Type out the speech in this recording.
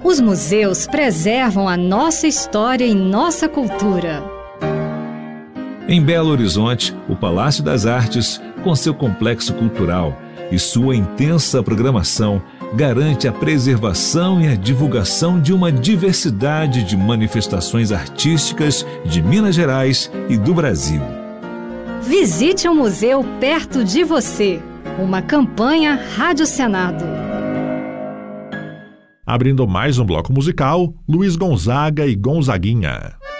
Os museus preservam a nossa história e nossa cultura. Em Belo Horizonte, o Palácio das Artes, com seu complexo cultural e sua intensa programação, garante a preservação e a divulgação de uma diversidade de manifestações artísticas de Minas Gerais e do Brasil. Visite um museu perto de você. Uma campanha Rádio Senado. Abrindo mais um bloco musical, Luiz Gonzaga e Gonzaguinha.